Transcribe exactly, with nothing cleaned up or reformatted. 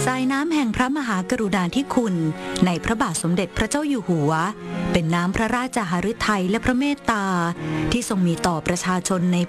สายน้ำแห่งพระมหากรุณาธิคุณในพระบาทสมเด็จพระเจ้าอยู่หัวเป็นน้ำพระราชหฤทัยและพระเมตตาที่ทรงมีต่อประชาชนใน